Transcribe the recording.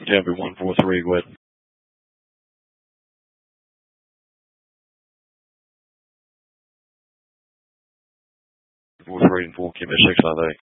Tampa 143, go ahead. 43 and 4, keep at 658.